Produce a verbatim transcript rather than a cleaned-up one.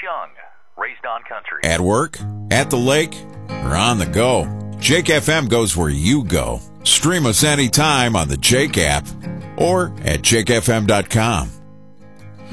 Young, raised on country. At work, at the lake, or on the go, Jake F M goes where you go. Stream us anytime on the Jake app or at jake f m dot com.